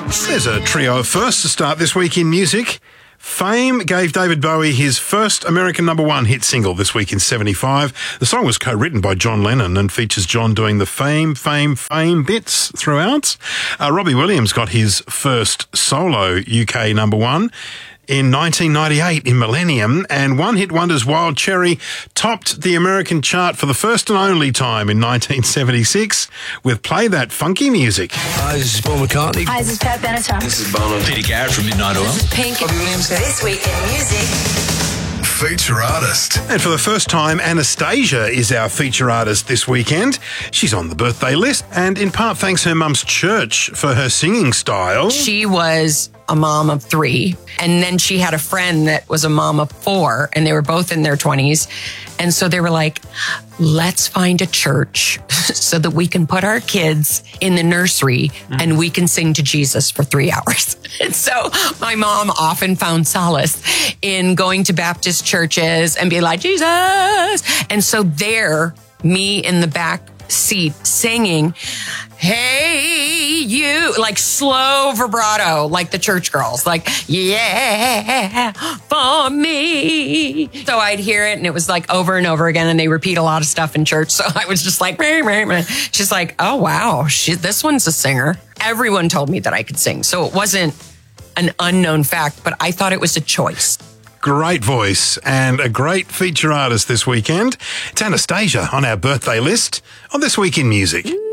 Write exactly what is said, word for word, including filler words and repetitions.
There's a trio of firsts to start this week in music. Fame gave David Bowie his first American number one hit single this week in seventy-five. The song was co-written by John Lennon and features John doing the fame, fame, fame bits throughout. Uh, Robbie Williams got his first solo U K number one in nineteen ninety-eight in Millennium, and one-hit wonders Wild Cherry topped the American chart for the first and only time in nineteen seventy-six with Play That Funky Music. Hi, this is Paul McCartney. Hi, this is Pat Benatar. This is Bono. Peter Garrett from Midnight Oil. This is Pink. Robbie Williams. This week in music. Feature artist. And for the first time, Anastasia is our feature artist this weekend. She's on the birthday list, and in part thanks her mum's church for her singing style. She was a mom of three, and then she had a friend that was a mom of four, and they were both in their twenties. And so they were like, let's find a church so that we can put our kids in the nursery mm. and we can sing to Jesus for three hours. And so my mom often found solace in going to Baptist churches and be like, Jesus. And so there, me in the back seat singing, hey, you, like slow vibrato, like the church girls, like, yeah, for me. So I'd hear it and it was like over and over again, and they repeat a lot of stuff in church. So I was just like, meh, meh, meh. She's like, oh, wow, she, this one's a singer. Everyone told me that I could sing. So it wasn't an unknown fact, but I thought it was a choice. Great voice and a great feature artist this weekend. It's Anastasia on our birthday list on This Week in Music.